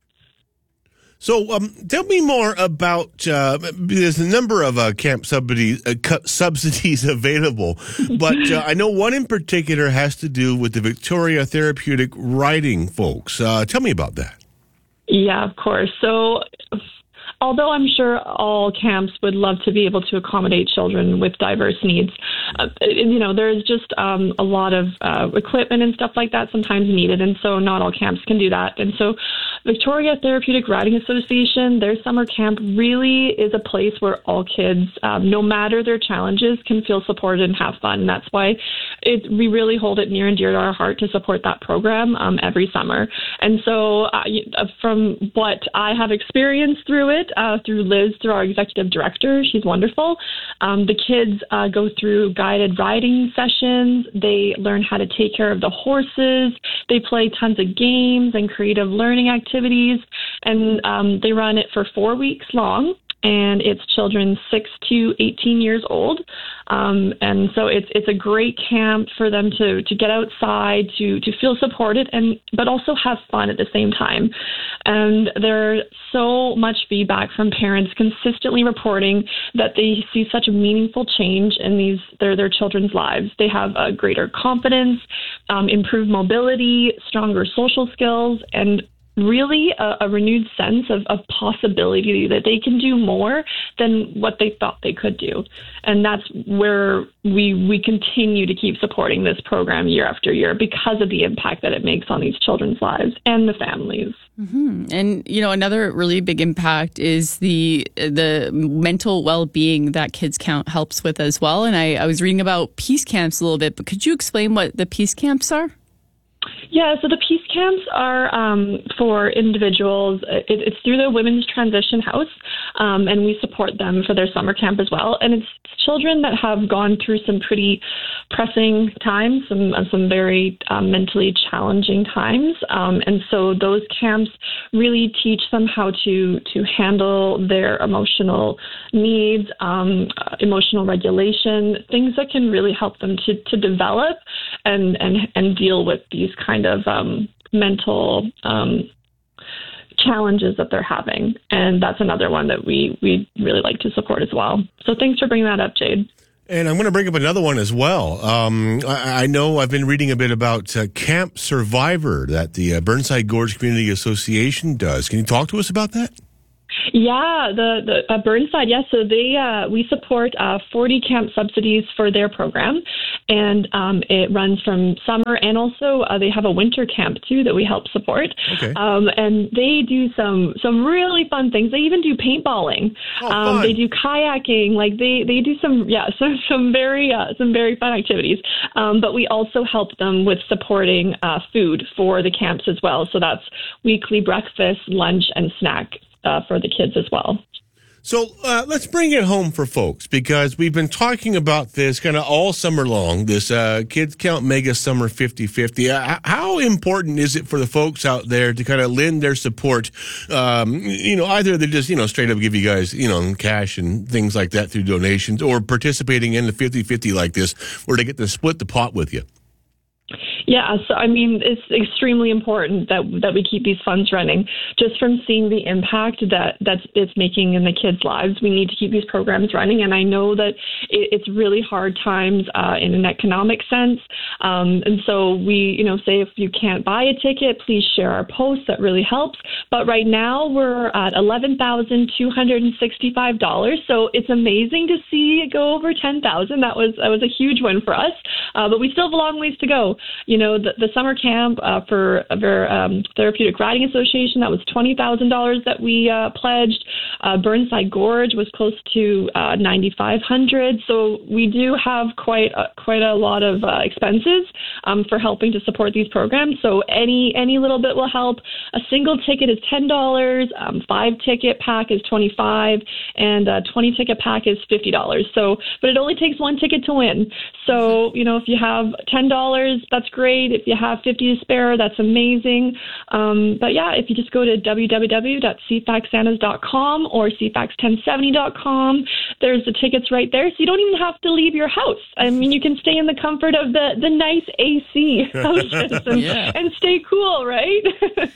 So um, tell me more about, uh, there's a number of uh, camp subsidies, uh, subsidies available, but uh, I know one in particular has to do with the Victoria Therapeutic Riding folks. Uh, tell me about that. Yeah, of course. So although I'm sure all camps would love to be able to accommodate children with diverse needs, uh, you know, there's just um, a lot of uh, equipment and stuff like that sometimes needed, and so not all camps can do that. And so Victoria Therapeutic Riding Association, their summer camp really is a place where all kids, um, no matter their challenges, can feel supported and have fun. And that's why it, we really hold it near and dear to our heart to support that program um, every summer. And so uh, from what I have experienced through it, uh, through Liz, through our executive director, she's wonderful. Um, the kids uh, go through guided riding sessions. They learn how to take care of the horses. They play tons of games and creative learning activities. And um, they run it for four weeks long. And it's children six to eighteen years old. Um, and so it's it's a great camp for them to, to get outside, to, to feel supported, and but also have fun at the same time. And there's so much feedback from parents consistently reporting that they see such a meaningful change in these their, their children's lives. They have a greater confidence, um, improved mobility, stronger social skills, and really a, a renewed sense of, of possibility that they can do more than what they thought they could do. And that's where we we continue to keep supporting this program year after year because of the impact that it makes on these children's lives and the families. Mm-hmm. And, you know, another really big impact is the the mental well-being that Kids Count helps with as well. And I, I was reading about peace camps a little bit, but could you explain what the peace camps are? Yeah, so the peace camps are um, for individuals. It, it's through the Women's Transition House, um, and we support them for their summer camp as well. And it's children that have gone through some pretty pressing times, some some very um, mentally challenging times. Um, and so those camps really teach them how to to handle their emotional needs, um, uh, emotional regulation, things that can really help them to, to develop and, and, and deal with these kind of um, mental um, challenges that they're having. And that's another one that we, we really like to support as well. So thanks for bringing that up, Jade. And I'm going to bring up another one as well. Um, I, I know I've been reading a bit about uh, Camp Survivor that the uh, Burnside Gorge Community Association does. Can you talk to us about that? Yeah, the, the uh, Burnside, yes. So they uh, we support uh, forty camp subsidies for their program, and um, it runs from summer, and also uh, they have a winter camp too that we help support. Okay. Um, and they do some some really fun things. They even do paintballing. Oh, um, they do kayaking. Like they, they do some yeah some some very uh, some very fun activities. Um, but we also help them with supporting uh, food for the camps as well. So that's weekly breakfast, lunch, and snack. Uh, for the kids as well. So uh, let's bring it home for folks, because we've been talking about this kind of all summer long, this uh, Kids Count Mega Summer fifty fifty. Uh, how important is it for the folks out there to kind of lend their support? Um, you know, either they just, you know, straight up give you guys, you know, cash and things like that through donations, or participating in the fifty fifty like this, where they get to split the pot with you. Yeah, so I mean, it's extremely important that that we keep these funds running. Just from seeing the impact that that's it's making in the kids' lives, we need to keep these programs running. And I know that it, it's really hard times uh, in an economic sense. Um, and so we, you know, say if you can't buy a ticket, please share our posts. That really helps. But right now we're at eleven thousand two hundred sixty-five dollars. So it's amazing to see it go over ten thousand. That was that was a huge win for us. Uh, but we still have a long ways to go. You know, the, the summer camp uh, for the um, Therapeutic Riding Association, that was twenty thousand dollars that we uh, pledged. Uh, Burnside Gorge was close to uh, nine thousand five hundred dollars. So we do have quite a, quite a lot of uh, expenses um, for helping to support these programs. So any any little bit will help. A single ticket is ten dollars. Um, five ticket pack is twenty-five dollars, and a twenty ticket pack is fifty dollars. So, but it only takes one ticket to win. So, you know, if you have ten dollars, that's great. If you have fifty to spare, that's amazing. Um, but yeah, if you just go to w w w dot c fac santas dot com or c fax ten seventy dot com, there's the tickets right there. So you don't even have to leave your house. I mean, you can stay in the comfort of the, the nice A C houses and, yeah. and stay cool, right?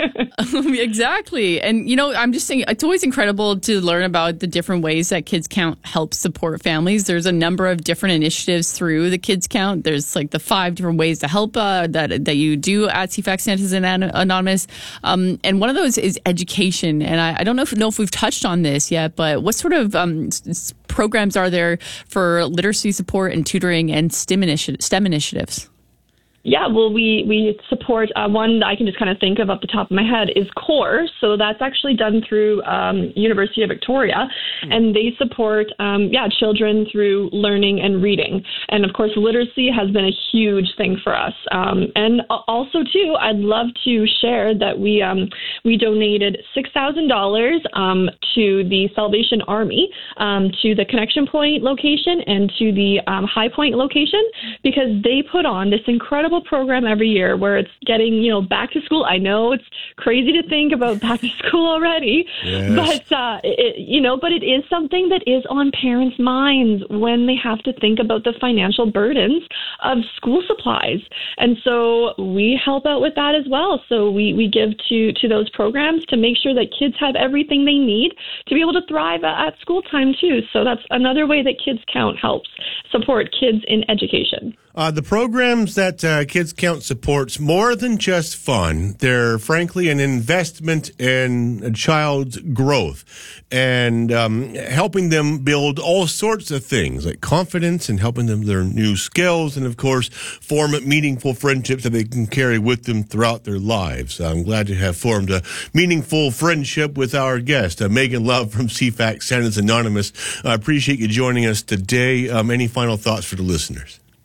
Exactly. And, you know, I'm just saying, it's always incredible to learn about the different ways that Kids Count helps support families. There's a number of different initiatives through the Kids Count. There's like the five different ways to help uh, that that you do at C FAC Santas and Anonymous. Um, and one of those is education. And I, I don't know if, know if we've touched on this yet, but what sort of um, s- programs are there for literacy support and tutoring and STEM, initi- STEM initiatives? Yeah, well, we, we support uh, one that I can just kind of think of off the top of my head is CORE. So that's actually done through um, University of Victoria, mm. and they support, um, yeah, children through learning and reading. And of course, literacy has been a huge thing for us. Um, and also, too, I'd love to share that we um, we donated six thousand dollars um, to the Salvation Army, um, to the Connection Point location and to the um, High Point location, because they put on this incredible program every year where it's getting, you know, back to school. I know it's crazy to think about back to school already, yes. but, uh, it, you know, but it is something that is on parents' minds when they have to think about the financial burdens of school supplies. And so we help out with that as well. So we, we give to, to those programs to make sure that kids have everything they need to be able to thrive at school time too. So that's another way that Kids Count helps support kids in education. Uh, the programs that uh, Kids Count supports, more than just fun, they're frankly an investment in a child's growth and um, helping them build all sorts of things like confidence and helping them learn new skills and, of course, form meaningful friendships that they can carry with them throughout their lives. I'm glad to have formed a meaningful friendship with our guest, uh, Megan Love from C FAC Santas Anonymous. I appreciate you joining us today. Um, any final thoughts for the listeners?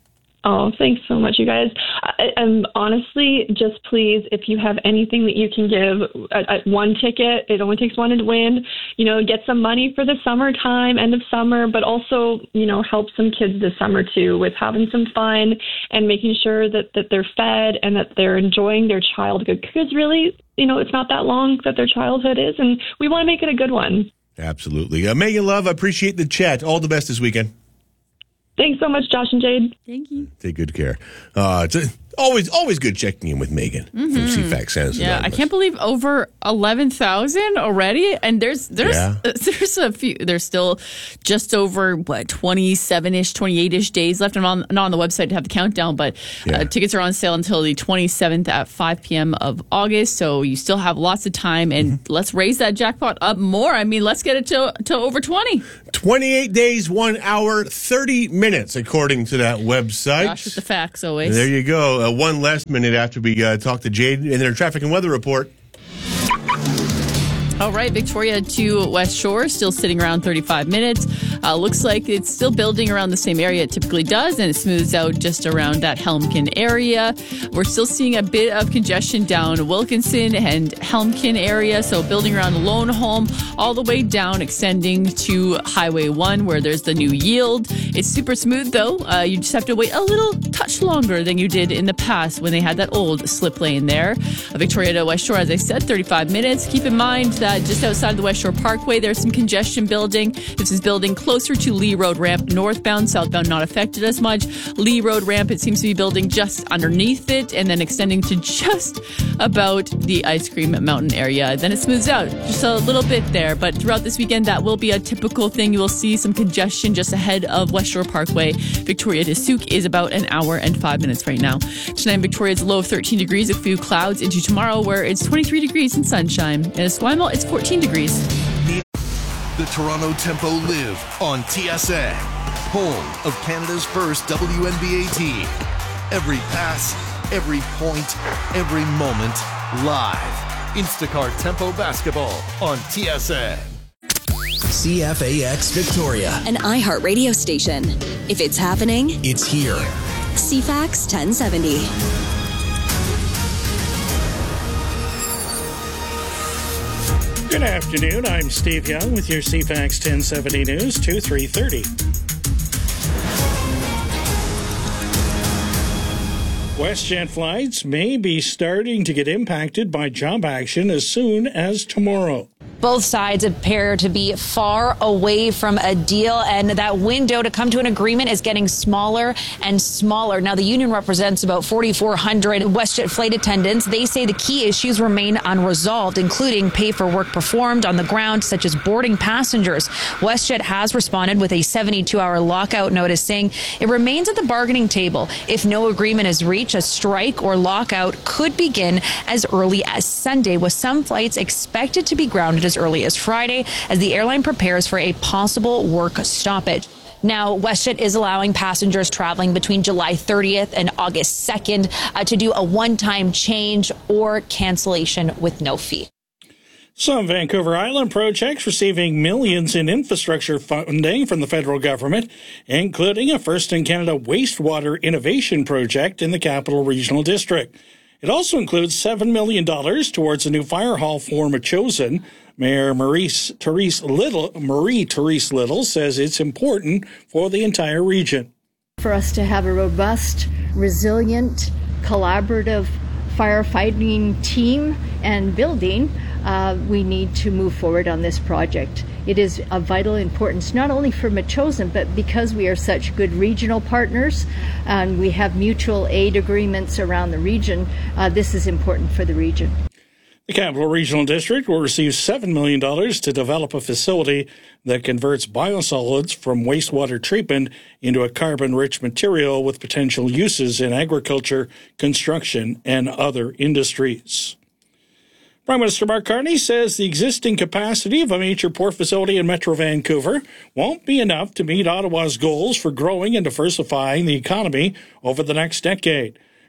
Oh, thanks so much, you guys. I, I'm honestly, just please, if you have anything that you can give, at, at one ticket, it only takes one to win, you know, get some money for the summertime, end of summer, but also, you know, help some kids this summer too with having some fun and making sure that, that they're fed and that they're enjoying their childhood. Because really, you know, it's not that long that their childhood is, and we want to make it a good one. Absolutely. Uh, Megan Love, I appreciate the chat. All the best this weekend. Thanks so much, Josh and Jade. Thank you. Take good care. Uh, it's a, always always good checking in with Megan Mm-hmm. from C FAX Sands. Yeah, I can't believe over eleven thousand already, and there's there's Yeah. there's a few. There's still just over what twenty-seven ish, twenty-eight ish days left. I'm on not on the website to have the countdown, but Yeah. uh, tickets are on sale until the twenty-seventh at five p.m. of August. So you still have lots of time, and Mm-hmm. let's raise that jackpot up more. I mean, let's get it to to over twenty. twenty-eight days, one hour, thirty minutes, according to that website. Josh with the facts always. There you go. Uh, one last minute after we uh, talk to Jade in their traffic and weather report. All right, Victoria to West Shore, still sitting around thirty-five minutes. Uh, looks like it's still building around the same area it typically does, and it smooths out just around that Helmkin area. We're still seeing a bit of congestion down Wilkinson and Helmkin area, so building around Lone Home, all the way down, extending to Highway one, where there's the new yield. It's super smooth, though. Uh, you just have to wait a little touch longer than you did in the past when they had that old slip lane there. Uh, Victoria to West Shore, as I said, thirty-five minutes. Keep in mind that just outside the West Shore Parkway, there's some congestion building. This is building closer to Lee Road Ramp northbound, southbound not affected as much. Lee Road Ramp, it seems to be building just underneath it and then extending to just about the Ice Cream Mountain area. Then it smooths out just a little bit there, but throughout this weekend, that will be a typical thing. You will see some congestion just ahead of West Shore Parkway. Victoria to Souk is about an hour and five minutes right now. Tonight, Victoria's a low of thirteen degrees, a few clouds, into tomorrow where it's twenty-three degrees and sunshine. And Esquimalt, it's fourteen degrees. The Toronto Tempo live on T S N, home of Canada's first W N B A team. Every pass, every point, every moment, live. Instacart Tempo Basketball on T S N. C F A X Victoria. An iHeart radio station. If it's happening, It's here. C FAX ten seventy. Good afternoon. I'm Steve Young with your C FAX ten seventy News, two three thirty. WestJet flights may be starting to get impacted by job action as soon as tomorrow. Both sides appear to be far away from a deal, and that window to come to an agreement is getting smaller and smaller. Now, the union represents about forty-four hundred WestJet flight attendants. They say the key issues remain unresolved, including pay for work performed on the ground, such as boarding passengers. WestJet has responded with a seventy-two hour lockout notice, saying it remains at the bargaining table. If no agreement is reached, a strike or lockout could begin as early as Sunday, with some flights expected to be grounded as early as Friday as the airline prepares for a possible work stoppage. Now, WestJet is allowing passengers traveling between July thirtieth and August second uh, to do a one-time change or cancellation with no fee. Some Vancouver Island projects receiving millions in infrastructure funding from the federal government, including a first-in-Canada wastewater innovation project in the Capital Regional District. It also includes seven million dollars towards a new fire hall for Metchosin. Mayor Maurice Therese Little, Marie Therese Little says it's important for the entire region. For us to have a robust, resilient, collaborative firefighting team and building, uh, we need to move forward on this project. It is of vital importance, not only for Metchosin, but because we are such good regional partners and we have mutual aid agreements around the region, uh, this is important for the region. The Capital Regional District will receive seven million dollars to develop a facility that converts biosolids from wastewater treatment into a carbon-rich material with potential uses in agriculture, construction, and other industries. Prime Minister Mark Carney says the existing capacity of a major port facility in Metro Vancouver won't be enough to meet Ottawa's goals for growing and diversifying the economy over the next decade.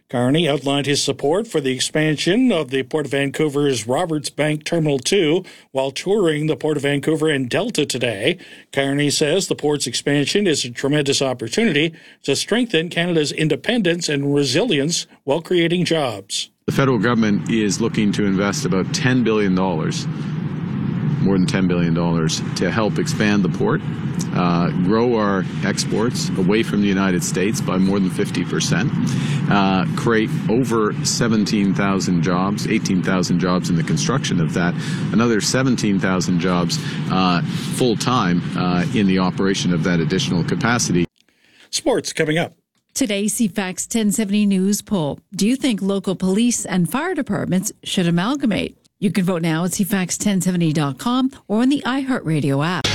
Carney outlined his support for the expansion of the Port of Vancouver's Roberts Bank Terminal two while touring the Port of Vancouver and Delta today. Carney says the port's expansion is a tremendous opportunity to strengthen Canada's independence and resilience while creating jobs. The federal government is looking to invest about ten billion dollars, more than ten billion dollars, to help expand the port, uh, grow our exports away from the United States by more than fifty percent, uh, create over seventeen thousand jobs, eighteen thousand jobs in the construction of that, another seventeen thousand jobs uh, full-time uh, in the operation of that additional capacity. Sports coming up. Today's C FAX ten seventy News poll. Do you think local police and fire departments should amalgamate? You can vote now at C FAX ten seventy dot com or on the iHeartRadio app.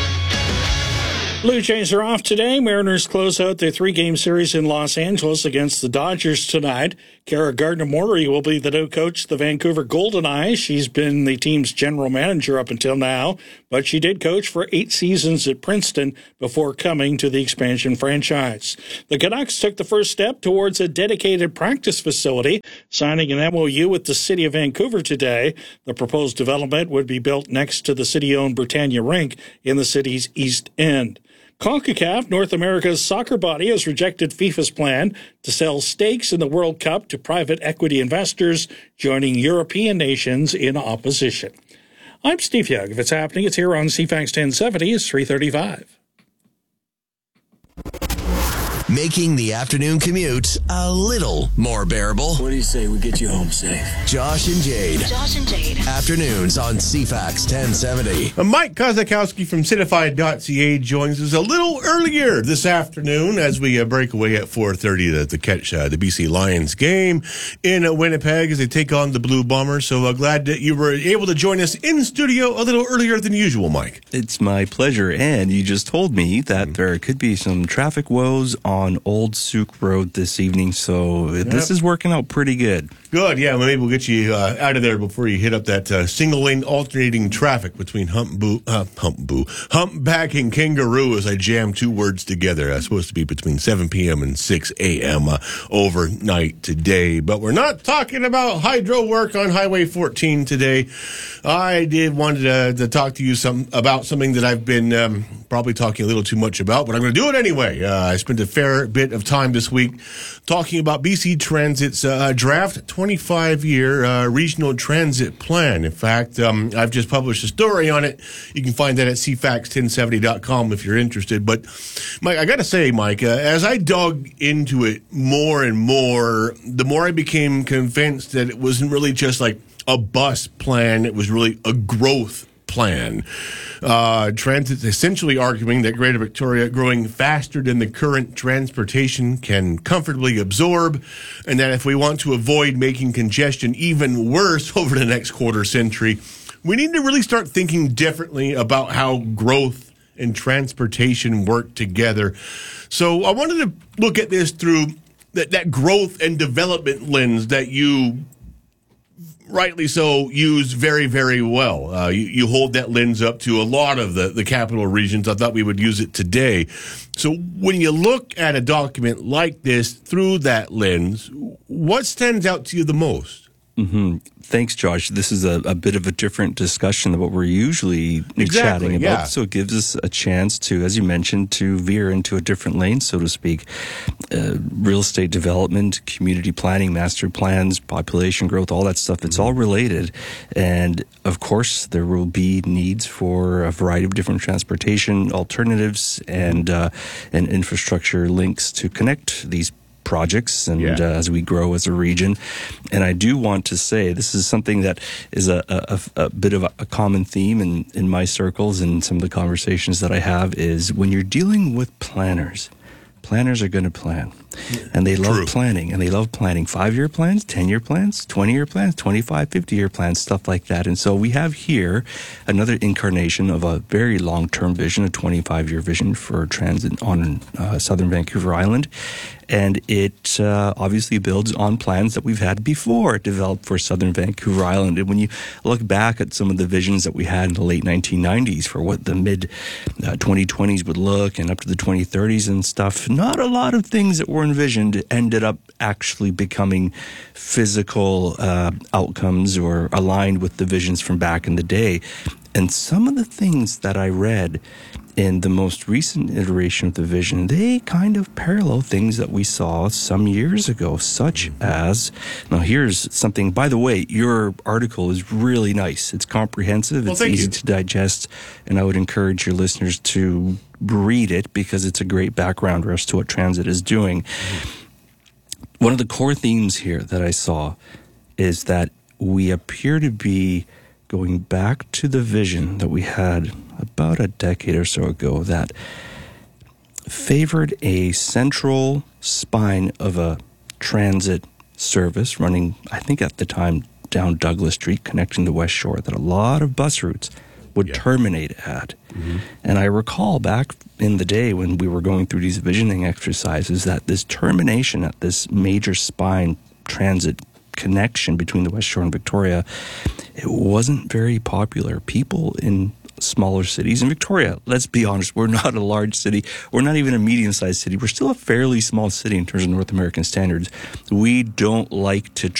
Blue Jays are off today. Mariners close out their three-game series in Los Angeles against the Dodgers tonight. Kara Gardner-Murray will be the new coach of the Vancouver Golden Eyes. She's been the team's general manager up until now, but she did coach for eight seasons at Princeton before coming to the expansion franchise. The Canucks took the first step towards a dedicated practice facility, signing an M O U with the city of Vancouver today. The proposed development would be built next to the city-owned Britannia Rink in the city's East End. CONCACAF, North America's soccer body, has rejected FIFA's plan to sell stakes in the World Cup to private equity investors, joining European nations in opposition. I'm Steve Young. If it's happening, it's here on C FAX ten seventy. It's three thirty-five. Making the afternoon commute a little more bearable. What do you say we get you home safe? Josh and Jade. Josh and Jade. Afternoons on C FAX ten seventy. Mike Kozakowski from Citified dot C A joins us a little earlier this afternoon as we uh, break away at four thirty to, to catch uh, the B C Lions game in uh, Winnipeg as they take on the Blue Bombers. So uh, glad that you were able to join us in studio a little earlier than usual, Mike. It's my pleasure. And you just told me that mm-hmm. there could be some traffic woes on on Old Souk Road this evening, so yep. this is working out pretty good. Good, yeah. Well, maybe we'll get you uh, out of there before you hit up that uh, single-lane alternating traffic between Humpboo, uh, Humpboo, Humpback and Kangaroo as I jam two words together. Uh, supposed to be between seven p.m. and six a.m. Uh, overnight today. But we're not talking about hydro work on Highway fourteen today. I did wanted to, to talk to you some about something that I've been um, probably talking a little too much about, but I'm going to do it anyway. Uh, I spent a fair bit of time this week talking about B C Transit's uh, draft twenty-five year uh, regional transit plan. In fact, um, I've just published a story on it. You can find that at C FAX ten seventy dot com if you're interested. But, Mike, I got to say, Mike, uh, as I dug into it more and more, the more I became convinced that it wasn't really just like a bus plan. It was really a growth plan. Uh, Transit's essentially arguing that Greater Victoria growing faster than the current transportation can comfortably absorb, and that if we want to avoid making congestion even worse over the next quarter century, we need to really start thinking differently about how growth and transportation work together. So I wanted to look at this through that, that growth and development lens that you rightly so use very, very well. Uh, you, you hold that lens up to a lot of the, the capital regions. I thought we would use it today. So when you look at a document like this through that lens, what stands out to you the most? Mm-hmm. Thanks, Josh. This is a, a bit of a different discussion than what we're usually exactly, chatting about. Yeah. So it gives us a chance to, as you mentioned, to veer into a different lane, so to speak. Uh, real estate development, community planning, master plans, population growth, all that stuff. It's all related. And of course, there will be needs for a variety of different transportation alternatives and, uh, and infrastructure links to connect these projects and yeah. uh, as we grow as a region. And I do want to say this is something that is a, a, a bit of a, a common theme in, in my circles and some of the conversations that I have is when you're dealing with planners, planners are going to plan. And they love True. planning, and they love planning five-year plans, ten-year plans, twenty-year plans, twenty-five, fifty-year plans, stuff like that. And so we have here another incarnation of a very long-term vision, a twenty-five-year vision for transit on uh, southern Vancouver Island. And it uh, obviously builds on plans that we've had before developed for southern Vancouver Island. And when you look back at some of the visions that we had in the late nineteen nineties for what the mid uh, twenty twenties would look and up to the twenty thirties and stuff, not a lot of things that were were envisioned ended up actually becoming physical uh, outcomes or aligned with the visions from back in the day. And some of the things that I read in the most recent iteration of the vision, they kind of parallel things that we saw some years ago, such as, now here's something, by the way, your article is really nice. It's comprehensive, Well, it's thank easy you. to digest, and I would encourage your listeners to read it because it's a great background as to what transit is doing. One of the core themes here that I saw is that we appear to be going back to the vision that we had about a decade or so ago that favored a central spine of a transit service running, I think at the time, down Douglas Street, connecting the West Shore, that a lot of bus routes would yeah. terminate at. Mm-hmm. And I recall back in the day when we were going through these visioning exercises that this termination at this major spine transit connection between the West Shore and Victoria, it wasn't very popular. People in smaller cities, in Victoria, let's be honest, we're not a large city. We're not even a medium-sized city. We're still a fairly small city in terms of North American standards. We don't like to